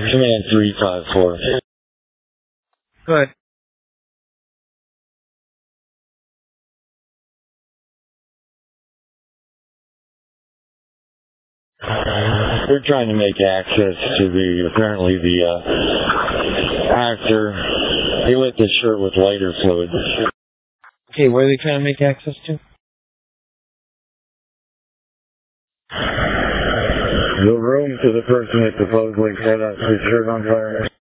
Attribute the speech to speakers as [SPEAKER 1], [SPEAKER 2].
[SPEAKER 1] Command 354.
[SPEAKER 2] Good.
[SPEAKER 1] They're trying to make access to apparently the actor. He lit the shirt with lighter fluid.
[SPEAKER 2] Okay, where are they trying to make access to?
[SPEAKER 1] The room to the person that supposedly set up his shirt on fire.